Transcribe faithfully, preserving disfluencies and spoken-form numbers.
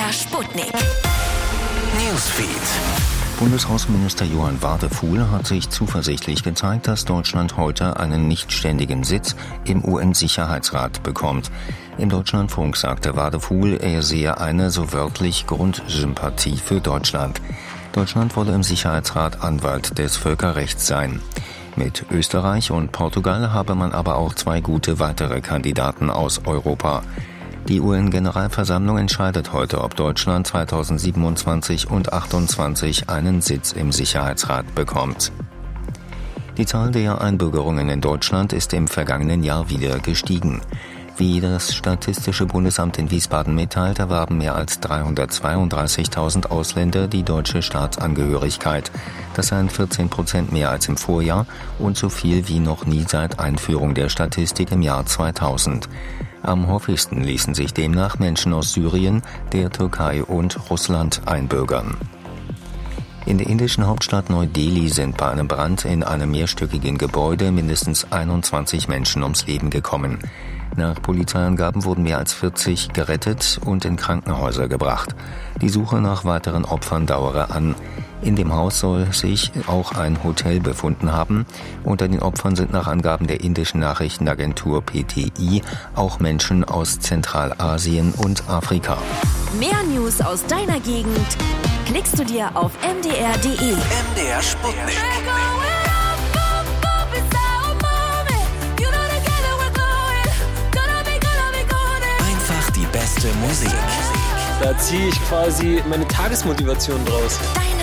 der Sputnik. Newsfeed. Bundesaußenminister Johann Wadefuhl hat sich zuversichtlich gezeigt, dass Deutschland heute einen nichtständigen Sitz im U N-Sicherheitsrat bekommt. Im Deutschlandfunk sagte Wadefuhl, er sehe eine so wörtlich Grundsympathie für Deutschland. Deutschland wolle im Sicherheitsrat Anwalt des Völkerrechts sein. Mit Österreich und Portugal habe man aber auch zwei gute weitere Kandidaten aus Europa. Die U N-Generalversammlung entscheidet heute, ob Deutschland zweitausendsiebenundzwanzig und achtundzwanzig einen Sitz im Sicherheitsrat bekommt. Die Zahl der Einbürgerungen in Deutschland ist im vergangenen Jahr wieder gestiegen. Wie das Statistische Bundesamt in Wiesbaden mitteilt, erwarben mehr als dreihundertzweiunddreißigtausend Ausländer die deutsche Staatsangehörigkeit. Das seien vierzehn Prozent mehr als im Vorjahr und so viel wie noch nie seit Einführung der Statistik im Jahr zweitausend. Am häufigsten ließen sich demnach Menschen aus Syrien, der Türkei und Russland einbürgern. In der indischen Hauptstadt Neu-Delhi sind bei einem Brand in einem mehrstöckigen Gebäude mindestens einundzwanzig Menschen ums Leben gekommen. Nach Polizeiangaben wurden mehr als vierzig gerettet und in Krankenhäuser gebracht. Die Suche nach weiteren Opfern dauere an. In dem Haus soll sich auch ein Hotel befunden haben. Unter den Opfern sind nach Angaben der indischen Nachrichtenagentur P T I auch Menschen aus Zentralasien und Afrika. Mehr News aus deiner Gegend klickst du dir auf m d r punkt d e. M D R Sputnik. Einfach die beste Musik. Da ziehe ich quasi meine Tagesmotivation draus. Dein